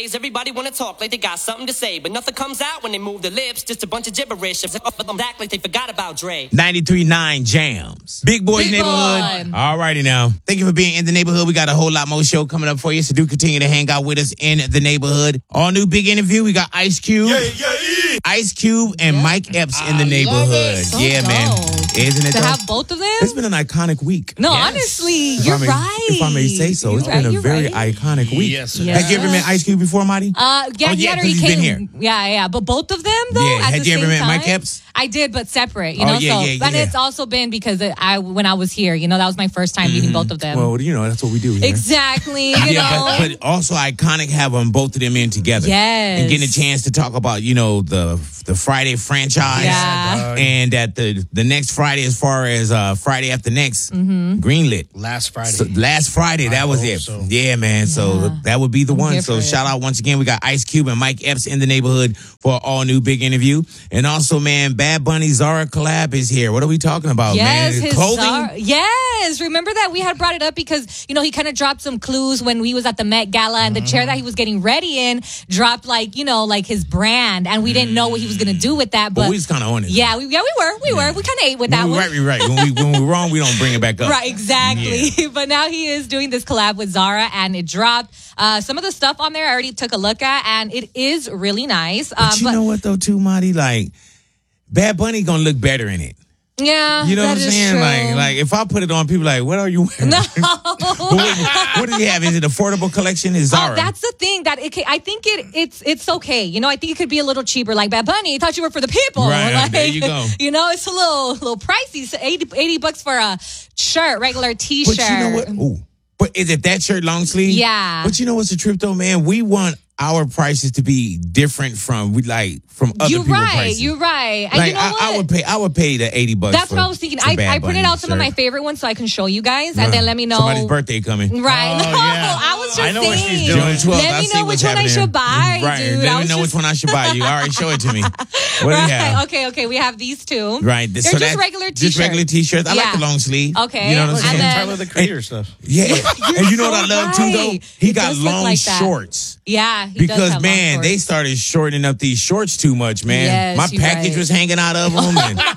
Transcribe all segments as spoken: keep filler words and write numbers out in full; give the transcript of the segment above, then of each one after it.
Nowadays, everybody wanna talk like they got something to say, but nothing comes out when they move their lips. Just a bunch of gibberish. Act like they forgot about Dre. ninety-three point nine Jams. Big Boys Big Neighborhood. Boy. All righty now. Thank you for being in the neighborhood. We got a whole lot more show coming up for you, so do continue to hang out with us in the neighborhood. All new big interview. We got Ice Cube. Yeah, yeah, yeah. Ice Cube and Yeah. Mike Epps in the I neighborhood. So yeah, man. dope. Isn't it To though? have both of them? It's been an iconic week. No, Yes. honestly, If you're I may, right. If I may say so. It's You're been right, a you're very right. iconic week. Yes, Yeah. Have you ever met Ice Cube before, Marty? Uh, yeah, Oh, he yeah, had 'cause already he's came. been here. Yeah, yeah, but both of them though. Yeah. At Had the you ever same met time, Mike Epps? I did, but separate. You Oh, know, yeah, so yeah, and yeah. it's also been because I when I was here. You know, that was my first time meeting both of them. Well, you know, that's what we do here. Exactly. You Yeah, know. but, but also iconic having both of them in together. Yes. And getting a chance to talk about, you know, the the Friday franchise. Yeah. And that the the next Friday, as far as uh, Friday after next, greenlit. Last Friday. So last Friday, that I was hope it. so. Yeah, man. So Yeah. that would be the one. here So for it. shout out once again. We got Ice Cube and Mike Epps in the neighborhood for an all new big interview. And also, man, Bad Bunny Zara collab is here. What are we talking about, Yes, man? his Clothing? Zara- yes, remember that we had brought it up because you know he kind of dropped some clues when we was at the Met Gala, and the chair that he was getting ready in dropped like you know like his brand, and we didn't know what he was gonna do with that. But But we was kind of on it. yeah, we, yeah, we were, we were, we kind of ate with that When we, one. right, we right. When, we, when we're wrong, we don't bring it back up. Right, exactly. But now he is doing this collab with Zara, and it dropped. Uh, some of the stuff on there I already took a look at, and it is really nice. But you know what though, too, Marty? Like, Bad Bunny gonna look better in it. yeah, You know what that I'm is saying? true. Like, like if I put it on, people like, what are you wearing? no. But what, what does he have? Is it affordable collection? Is Zara? Oh, that's the thing that it. Can, I think it. It's it's okay. You know, I think it could be a little cheaper. Like Bad Bunny, I thought you were for the people. Right, Like, there you go. You know, it's a little little pricey. So eighty, eighty bucks for a shirt, regular T-shirt. But you know what? Ooh. But is it that shirt long sleeve? Yeah. But you know what's the truth though, man? We want our prices to be different from we like from other You're people's right. prices. You're right. And Like you know I, what? I would pay. I would pay the eighty bucks. That's for, what I was thinking. for I, Bad I printed Bunny out some of my shirt. favorite ones so I can show you guys, and then let me know. Somebody's birthday coming. Right. Oh, no, yeah. I was just I know what saying. she's doing. June twelfth. Let I me see know what's which one I happening. should buy, Right. dude. Let I me was know just- which one I should buy you. All right, show it to me. What do you Right. have? Okay, okay. We have these two. Right. They're so just that- regular t-shirts. Just regular t-shirts. I like Yeah. the long sleeve. Okay. You know what I'm And saying? then- Tyler the Creator stuff. Yeah. and you know what I so love too though? right. He It got does look long like that. shorts. Yeah. He does Because have long man, they shorts. started shortening up these shorts too much, man. Yes, My you're package right. was hanging out of them. And, no,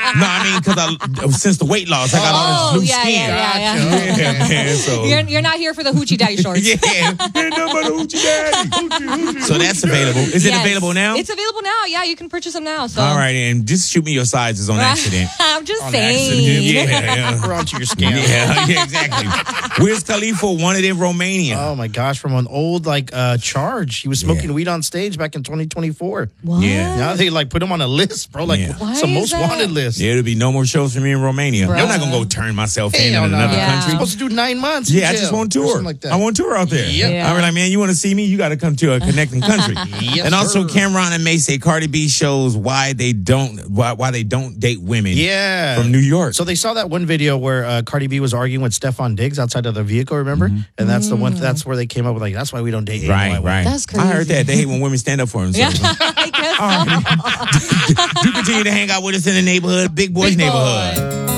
I mean, because I since the weight loss, I got all Oh, this loose yeah, skin. yeah, yeah, yeah. Yeah, man. So You're, you're not here for the hoochie daddy shorts. yeah, ain't nothing but a hoochie daddy. Hoochie, hoochie, so that's available. Is it Yes. available now? It's available now. Yeah, you can purchase them now. So. All right, and just shoot me your sizes on accident. I'm just On saying. accident. Yeah, yeah. We're onto your scale. Yeah, yeah, exactly. Where's Khalifa wanted in Romania? Oh my gosh, from an old like uh charge. He was smoking Yeah. weed on stage back in twenty twenty-four. What? Yeah. Now they like put him on a list, bro. Like Yeah. Why some is most that? wanted list. Yeah, there'll be no more shows for me in Romania. Bruh. I'm not gonna go turn myself in Hell in no. another Yeah. country. Supposed to do nine months. in Yeah, I jail just want or tour. something like that. I want tour out there. Yep. Yeah. I mean, like, man, you want to see me? You got to come to a connecting country. Yes, and also, sir. Cameron and May say Cardi B shows why they don't why, why they don't date women. Yeah. from New York. So they saw that one video where uh, Cardi B was arguing with Stefan Diggs outside of the vehicle, remember? And that's the one. That's where they came up with like, that's why we don't date. right, anyone. right. That's I heard crazy. that they hate when women stand up for Yeah, themselves. I guess so. Do continue to hang out with us in the neighborhood, Big Boys Big Boy. neighborhood.